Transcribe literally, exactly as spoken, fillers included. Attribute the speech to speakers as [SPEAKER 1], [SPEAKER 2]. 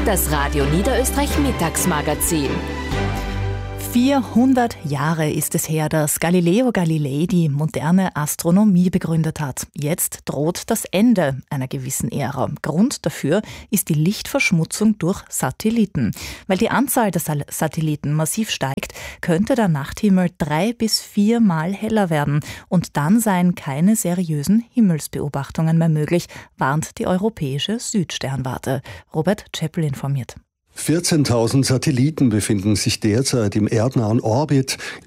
[SPEAKER 1] Das Radio Niederösterreich Mittagsmagazin.
[SPEAKER 2] vierhundert Jahre ist es her, dass Galileo Galilei die moderne Astronomie begründet hat. Jetzt droht das Ende einer gewissen Ära. Grund dafür ist die Lichtverschmutzung durch Satelliten. Weil die Anzahl der Satelliten massiv steigt, könnte der Nachthimmel drei bis viermal heller werden. Und dann seien keine seriösen Himmelsbeobachtungen mehr möglich, warnt die europäische Südsternwarte. Robert Chappell informiert.
[SPEAKER 3] vierzehntausend Satelliten befinden sich derzeit im erdnahen Orbit.